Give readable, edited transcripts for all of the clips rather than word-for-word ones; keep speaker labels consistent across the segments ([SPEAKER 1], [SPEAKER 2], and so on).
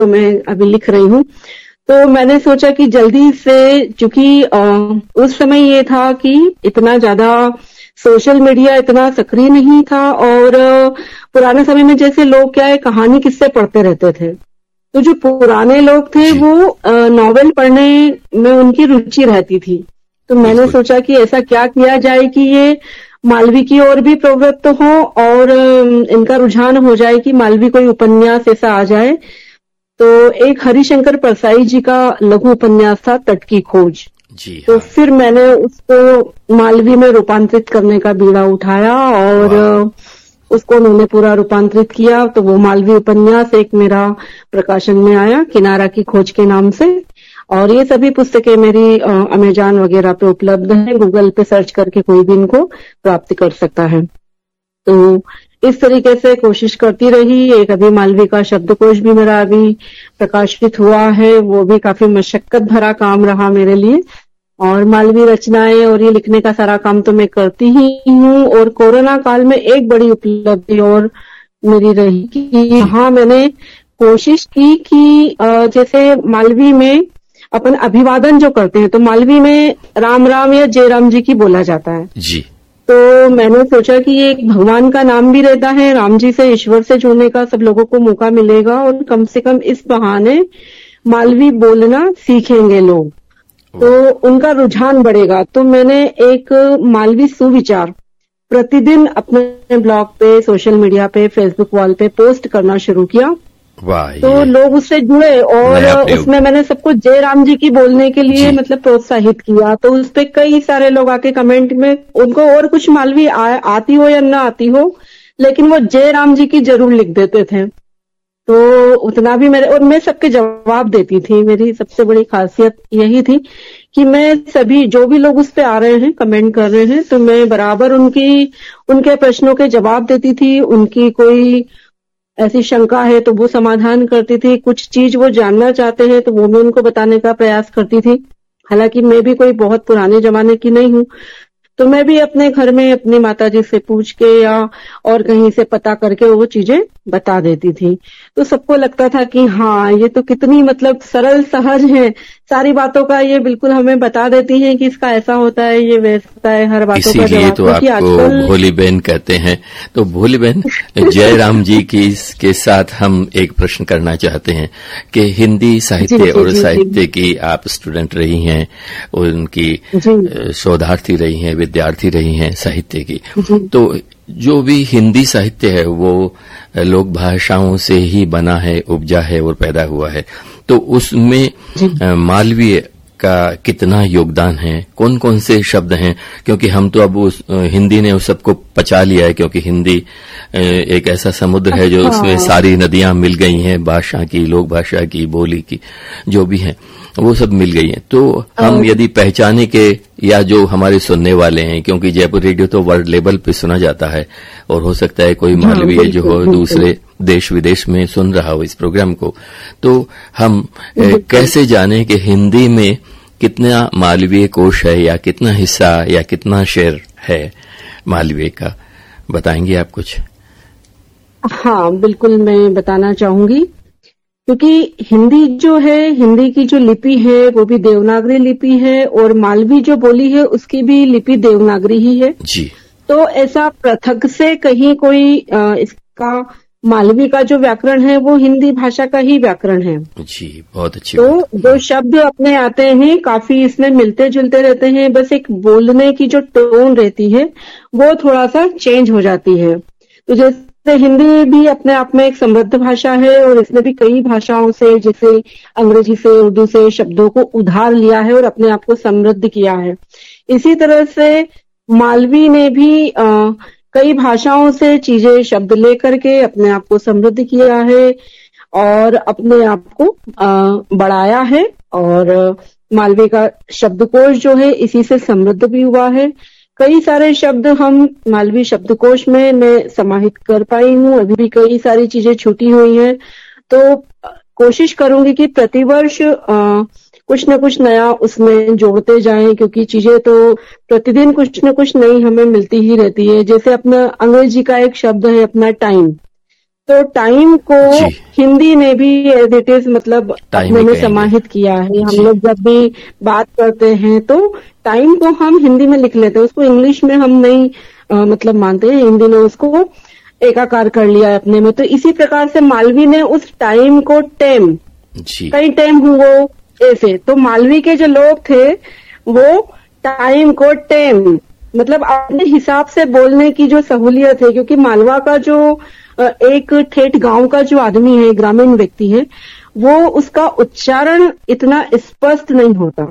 [SPEAKER 1] तो मैं अभी लिख रही हूँ। तो मैंने सोचा कि जल्दी से, चूंकि उस समय ये था कि इतना ज्यादा सोशल मीडिया इतना सक्रिय नहीं था, और पुराने समय में जैसे लोग क्या है, कहानी किस्से पढ़ते रहते थे। तो जो पुराने लोग थे वो नॉवेल पढ़ने में उनकी रुचि रहती थी। तो मैंने सोचा कि ऐसा क्या किया जाए कि ये मालवी की ओर भी प्रवृत्त हो और इनका रुझान हो जाए कि मालवी कोई उपन्यास ऐसा आ जाए। तो एक हरिशंकर परसाई जी का लघु उपन्यास था तट की खोज।
[SPEAKER 2] जी
[SPEAKER 1] तो फिर मैंने उसको मालवी में रूपांतरित करने का बीड़ा उठाया और उसको उन्होंने पूरा रूपांतरित किया। तो वो मालवी उपन्यास एक मेरा प्रकाशन में आया, किनारा की खोज के नाम से। और ये सभी पुस्तकें मेरी अमेज़न वगैरह पे उपलब्ध है, गूगल पे सर्च करके कोई भी इनको प्राप्त कर सकता है। तो इस तरीके से कोशिश करती रही। एक अभी मालवी का शब्दकोश भी मेरा अभी प्रकाशित हुआ है, वो भी काफी मशक्कत भरा काम रहा मेरे लिए। और मालवी रचनाएं और ये लिखने का सारा काम तो मैं करती ही हूँ। और कोरोना काल में एक बड़ी उपलब्धि और मेरी रही कि यहाँ मैंने कोशिश की कि जैसे मालवी में अपन अभिवादन जो करते हैं, तो मालवी में राम राम या जय राम जी की बोला जाता है
[SPEAKER 2] जी।
[SPEAKER 1] तो मैंने सोचा कि ये एक भगवान का नाम भी रहता है, राम जी से, ईश्वर से जुड़ने का सब लोगों को मौका मिलेगा और कम से कम इस बहाने मालवी बोलना सीखेंगे लोग, तो उनका रुझान बढ़ेगा। तो मैंने एक मालवी सुविचार प्रतिदिन अपने ब्लॉग पे, सोशल मीडिया पे, फेसबुक वॉल पे पोस्ट करना शुरू किया। तो लोग उससे जुड़े और उसमें मैंने सबको जय राम जी की बोलने के लिए मतलब प्रोत्साहित किया। तो उस पे कई सारे लोग आके कमेंट में, उनको और कुछ मालवी आती हो या ना आती हो, लेकिन वो जय राम जी की जरूर लिख देते थे। तो उतना भी मेरे, और मैं सबके जवाब देती थी। मेरी सबसे बड़ी खासियत यही थी कि मैं सभी जो भी लोग उस पे आ रहे हैं, कमेंट कर रहे हैं, तो मैं बराबर उनके प्रश्नों के जवाब देती थी। उनकी कोई ऐसी शंका है तो वो समाधान करती थी, कुछ चीज वो जानना चाहते हैं तो वो मैं उनको बताने का प्रयास करती थी। हालांकि मैं भी कोई बहुत पुराने जमाने की नहीं हूँ, तो मैं भी अपने घर में अपनी माताजी से पूछ के या और कहीं से पता करके वो चीजें बता देती थी। तो सबको लगता था कि हाँ, ये तो कितनी मतलब सरल सहज है, सारी बातों का ये बिल्कुल हमें बता देती हैं कि इसका ऐसा होता है, ये वैसा है, हर बातों का जवाब।
[SPEAKER 2] तो आपको भोली बहन कहते हैं। तो भोली बहन, जय राम जी के साथ हम एक प्रश्न करना चाहते हैं कि हिंदी साहित्य और साहित्य की आप स्टूडेंट रही हैं, उनकी शोधार्थी रही हैं, विद्यार्थी रही हैं साहित्य की। तो जो भी हिंदी साहित्य है वो लोक भाषाओं से ही बना है, उपजा है और पैदा हुआ है। तो उसमें मालवीय का कितना योगदान है, कौन कौन से शब्द हैं? क्योंकि हम तो अब हिंदी ने उस सबको पचा लिया है, क्योंकि हिंदी एक ऐसा समुद्र है जो उसमें सारी नदियां मिल गई हैं, भाषा की, लोक भाषा की, बोली की, जो भी है वो सब मिल गई है। तो हम यदि पहचाने के, या जो हमारे सुनने वाले हैं, क्योंकि जयपुर रेडियो तो वर्ल्ड लेवल पे सुना जाता है और हो सकता है कोई मालवीय जो हो दूसरे देश विदेश में सुन रहा हो इस प्रोग्राम को, तो हम कैसे जाने कि हिंदी में कितना मालवीय कोश है, या कितना हिस्सा या कितना शेर है मालवीय का? बताएंगे आप कुछ?
[SPEAKER 1] हाँ, बिल्कुल मैं बताना चाहूंगी। क्योंकि हिंदी जो है, हिंदी की जो लिपि है वो भी देवनागरी लिपि है, और मालवी जो बोली है उसकी भी लिपि देवनागरी ही है
[SPEAKER 2] जी।
[SPEAKER 1] तो ऐसा पृथक से कहीं कोई इसका मालवी का जो व्याकरण है वो हिंदी भाषा का ही व्याकरण है
[SPEAKER 2] जी। बहुत अच्छी
[SPEAKER 1] तो जो शब्द अपने आते हैं काफी इसमें मिलते जुलते रहते हैं, बस एक बोलने की जो टोन रहती है वो थोड़ा सा चेंज हो जाती है। तो जैसे हिंदी भी अपने आप में एक समृद्ध भाषा है और इसने भी कई भाषाओं से, जैसे अंग्रेजी से, उर्दू से शब्दों को उधार लिया है और अपने आप को समृद्ध किया है। इसी तरह से मालवी ने भी कई भाषाओं से चीजें, शब्द लेकर के अपने आप को समृद्ध किया है और अपने आप को बढ़ाया है। और मालवी का शब्दकोश जो है इसी से समृद्ध भी हुआ है। कई सारे शब्द हम मालवी शब्दकोश में मैं समाहित कर पाई हूँ, अभी भी कई सारी चीजें छूटी हुई हैं। तो कोशिश करूंगी कि प्रतिवर्ष कुछ न कुछ नया उसमें जोड़ते जाएं, क्योंकि चीजें तो प्रतिदिन कुछ न कुछ नई हमें मिलती ही रहती है। जैसे अपना अंग्रेजी का एक शब्द है अपना टाइम, तो टाइम को
[SPEAKER 2] जी।
[SPEAKER 1] हिंदी ने भी एज इट इज मतलब
[SPEAKER 2] टाइम
[SPEAKER 1] अपने
[SPEAKER 2] ही
[SPEAKER 1] में
[SPEAKER 2] कहेंगे।
[SPEAKER 1] समाहित किया है।
[SPEAKER 2] जी।
[SPEAKER 1] हम लोग जब भी बात करते हैं तो टाइम को हम हिंदी में लिख लेते हैं, उसको इंग्लिश में हम नहीं मतलब मानते हैं। हिंदी ने उसको एकाकार कर लिया है अपने में। तो इसी प्रकार से मालवी ने उस टाइम को टेम,
[SPEAKER 2] जी।
[SPEAKER 1] कई टाइम हुआ ऐसे, तो मालवी के जो लोग थे वो टाइम को टेम मतलब अपने हिसाब से बोलने की जो सहूलियत है, क्योंकि मालवा का जो एक ठेठ गांव का जो आदमी है, ग्रामीण व्यक्ति है, वो उसका उच्चारण इतना स्पष्ट नहीं होता।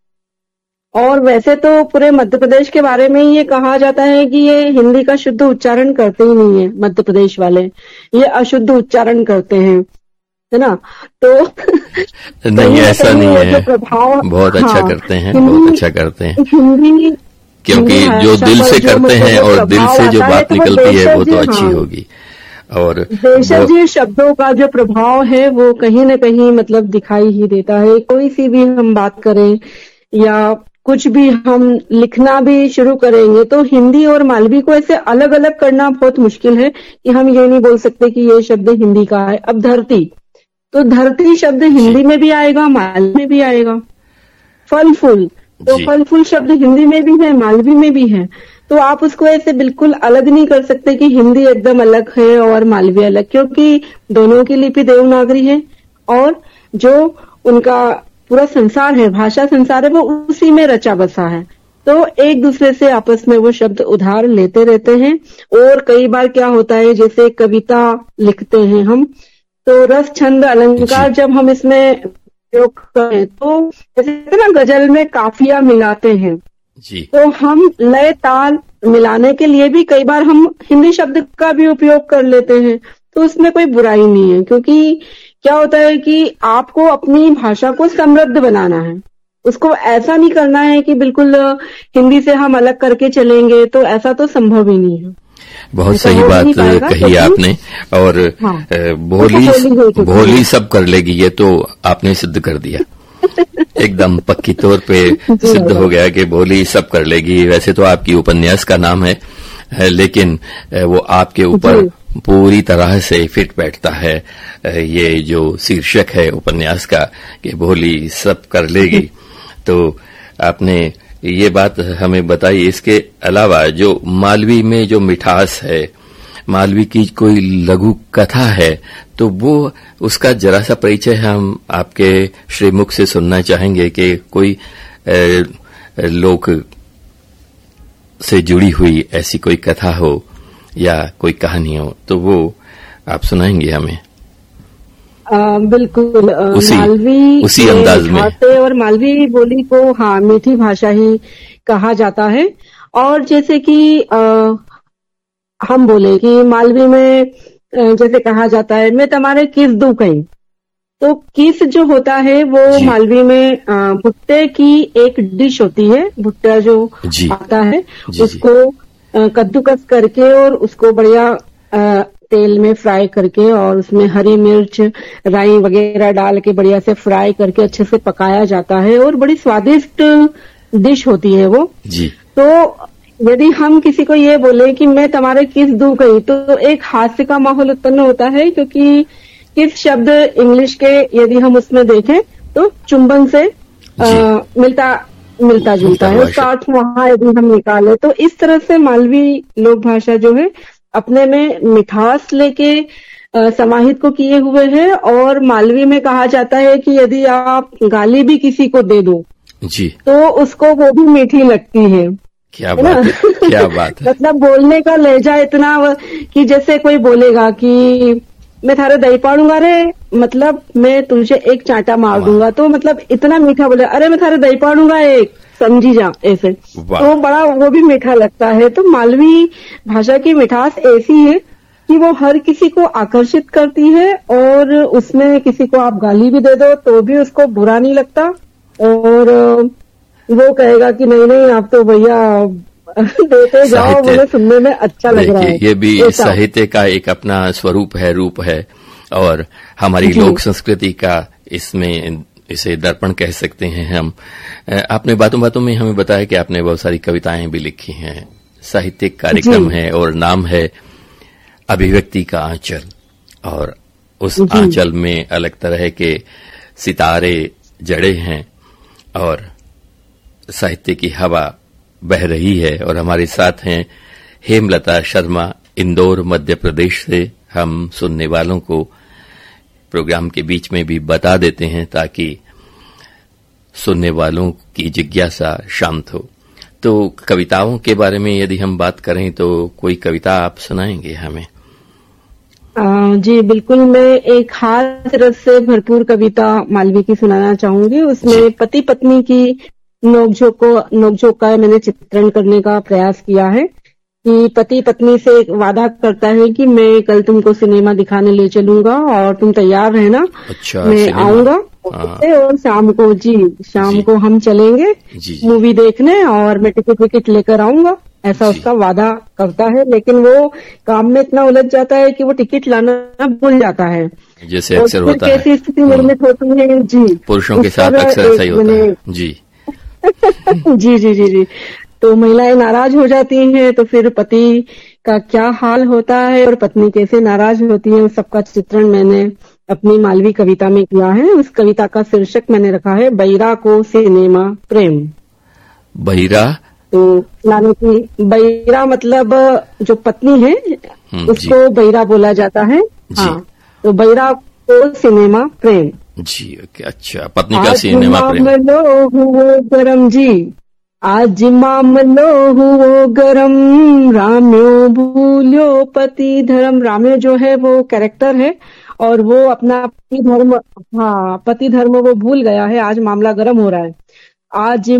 [SPEAKER 1] और वैसे तो पूरे मध्य प्रदेश के बारे में ये कहा जाता है कि ये हिंदी का शुद्ध उच्चारण करते ही नहीं है मध्य प्रदेश वाले, ये अशुद्ध उच्चारण करते हैं, है ना। तो
[SPEAKER 2] नहीं, ऐसा नहीं है,
[SPEAKER 1] जो प्रभाव
[SPEAKER 2] बहुत अच्छा करते हैं, बहुत अच्छा करते हैं,
[SPEAKER 1] हिंदी
[SPEAKER 2] क्योंकि जो दिल से करते हैं और दिल से जो बात निकलती है वो तो अच्छी होगी। और
[SPEAKER 1] देशज शब्दों का जो प्रभाव है वो कहीं न कहीं मतलब दिखाई ही देता है। कोई सी भी हम बात करें या कुछ भी हम लिखना भी शुरू करेंगे तो हिंदी और मालवी को ऐसे अलग अलग करना बहुत मुश्किल है कि हम ये नहीं बोल सकते कि ये शब्द हिंदी का है। अब धरती, तो धरती शब्द हिंदी में भी आएगा, मालवी में भी आएगा। फल फूल, तो फल फूल शब्द हिंदी में भी है, मालवी में भी है। तो आप उसको ऐसे बिल्कुल अलग नहीं कर सकते कि हिंदी एकदम अलग है और मालवी अलग, क्योंकि दोनों की लिपि देवनागरी है और जो उनका पूरा संसार है, भाषा संसार है, वो उसी में रचा बसा है। तो एक दूसरे से आपस में वो शब्द उधार लेते रहते हैं। और कई बार क्या होता है, जैसे कविता लिखते हैं हम, तो रस छंद अलंकार जब हम इसमें प्रयोग करें तो जैसे ना गजल में काफिया मिलाते हैं
[SPEAKER 2] जी।
[SPEAKER 1] तो हम लय ताल मिलाने के लिए भी कई बार हम हिंदी शब्द का भी उपयोग कर लेते हैं। तो उसमें कोई बुराई नहीं है, क्योंकि क्या होता है कि आपको अपनी भाषा को समृद्ध बनाना है, उसको ऐसा नहीं करना है कि बिल्कुल हिंदी से हम अलग करके चलेंगे, तो ऐसा तो संभव ही नहीं है।
[SPEAKER 2] बहुत सही बात कही आपने। और भोली सब कर लेगी, ये तो आपने सिद्ध कर दिया, एकदम पक्की तौर पे सिद्ध हो गया कि भोली सब कर लेगी। वैसे तो आपकी उपन्यास का नाम है, लेकिन वो आपके ऊपर पूरी तरह से फिट बैठता है, ये जो शीर्षक है उपन्यास का कि भोली सब कर लेगी। तो आपने ये बात हमें बताई। इसके अलावा जो मालवी में जो मिठास है, मालवी की कोई लघु कथा है, तो वो उसका जरा सा परिचय हम आपके श्रीमुख से सुनना चाहेंगे कि कोई लोक से जुड़ी हुई ऐसी कोई कथा हो या कोई कहानी हो, तो वो आप सुनाएंगे हमें।
[SPEAKER 1] बिल्कुल। मालवी
[SPEAKER 2] उसी अंदाज में,
[SPEAKER 1] और मालवी बोली को मीठी भाषा ही कहा जाता है। और जैसे कि हम बोले कि मालवी में जैसे कहा जाता है, मैं तुम्हारे किस दूं कहीं, तो किस जो होता है वो मालवी में भुट्टे की एक डिश होती है। भुट्टा जो आता है उसको कद्दूकस करके और उसको बढ़िया तेल में फ्राई करके और उसमें हरी मिर्च, राई वगैरह डाल के बढ़िया से फ्राई करके अच्छे से पकाया जाता है और बड़ी स्वादिष्ट डिश होती है वो जी। तो यदि हम किसी को ये बोले कि मैं तुम्हारे किस दूं कहीं, तो एक हास्य का माहौल उत्पन्न होता है, क्योंकि किस शब्द इंग्लिश के यदि हम उसमें देखें तो चुंबन से मिलता जुलता है, उसका अर्थ वहां यदि हम निकाले। तो इस तरह से मालवी लोक भाषा जो है अपने में मिठास लेके समाहित को किए हुए है। और मालवी में कहा जाता है कि यदि आप गाली भी किसी को दे दो जी, तो उसको वो भी मीठी लगती है।
[SPEAKER 2] क्या बात है, क्या बात है।
[SPEAKER 1] मतलब बोलने का लहजा इतना कि जैसे कोई बोलेगा कि मैं थारे दही पाड़ूंगा रे, मतलब मैं तुझे एक चांटा मार दूंगा, तो मतलब इतना मीठा बोले, अरे मैं थारे दही पाड़ूंगा एक, समझी जा, ऐसे तो बड़ा वो भी मीठा लगता है। तो मालवी भाषा की मिठास ऐसी है कि वो हर किसी को आकर्षित करती है और उसमें किसी को आप गाली भी दे दो तो भी उसको बुरा नहीं लगता और वो कहेगा कि नहीं नहीं आप तो भैया देते जाओ, मुझे सुनने में अच्छा लग रहा है।
[SPEAKER 2] ये भी साहित्य का एक अपना स्वरूप है, रूप है और हमारी लोक संस्कृति का इसमें इसे दर्पण कह सकते हैं हम। आपने बातों बातों में हमें बताया कि आपने बहुत सारी कविताएं भी लिखी हैं, साहित्यिक कार्यक्रम है और नाम है अभिव्यक्ति का आंचल। और उस आंचल में अलग तरह के सितारे जड़े हैं और साहित्य की हवा बह रही है। और हमारे साथ हैं हेमलता शर्मा, इंदौर, मध्य प्रदेश से। हम सुनने वालों को प्रोग्राम के बीच में भी बता देते हैं ताकि सुनने वालों की जिज्ञासा शांत हो। तो कविताओं के बारे में यदि हम बात करें तो कोई कविता आप सुनाएंगे हमें?
[SPEAKER 1] जी बिल्कुल, मैं एक हास्य रस से भरपूर कविता मालवी की सुनाना चाहूंगी। उसमें पति पत्नी की नोकझोंक का मैंने चित्रण करने का प्रयास किया है कि पति पत्नी से वादा करता है कि मैं कल तुमको सिनेमा दिखाने ले चलूंगा और तुम तैयार रहना।
[SPEAKER 2] अच्छा,
[SPEAKER 1] मैं आऊंगा और शाम को हम चलेंगे मूवी देखने और मैं टिकट लेकर आऊंगा। ऐसा उसका वादा करता है, लेकिन वो काम में इतना उलझ जाता है कि वो टिकट लाना भूल जाता है।
[SPEAKER 2] जैसे अक्सर होता है,
[SPEAKER 1] कैसी स्थिति निर्मित होती है जी,
[SPEAKER 2] पुरुषों के साथ अक्सर ऐसा ही होता है जी।
[SPEAKER 1] जी जी जी जी। तो महिलाएं नाराज हो जाती हैं, तो फिर पति का क्या हाल होता है और पत्नी कैसे नाराज होती है, उस सबका चित्रण मैंने अपनी मालवी कविता में किया है। उस कविता का शीर्षक मैंने रखा है बहिरा को सिनेमा प्रेम।
[SPEAKER 2] बहिरा
[SPEAKER 1] तो यानी कि बहिरा मतलब जो पत्नी है उसको बहिरा बोला जाता है। हाँ, तो बहिरा को सिनेमा प्रेम
[SPEAKER 2] जी। अच्छा, पत्नी का सिनेमा प्रेम।
[SPEAKER 1] मामलो हुओ गरम जी, आज मामलो हुओ गरम, राम्यो भूल्यो पति धर्म। राम्यो जो है वो कैरेक्टर है और वो अपना पति धर्म वो भूल गया है। आज मामला गर्म हो रहा है। आज